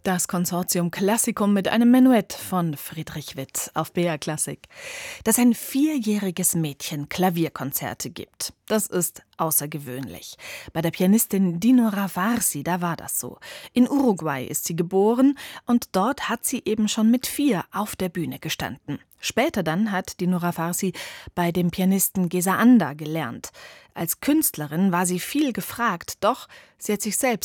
Das Consortium Classicum mit einem Menuett von Friedrich Witt auf BR Klassik. Dass ein 4-jähriges Mädchen Klavierkonzerte gibt, das ist außergewöhnlich. Bei der Pianistin Dinora Varsi, da war das so. In Uruguay ist sie geboren und dort hat sie eben schon mit 4 auf der Bühne gestanden. Später dann hat Dinora Varsi bei dem Pianisten Geza Anda gelernt. Als Künstlerin war sie viel gefragt, doch sie hat sich selbst